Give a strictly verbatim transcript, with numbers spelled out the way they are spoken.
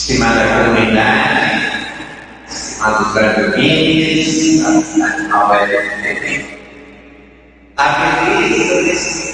Estimada comunidade, estimados ouvintes, a nova F T V, a beleza desse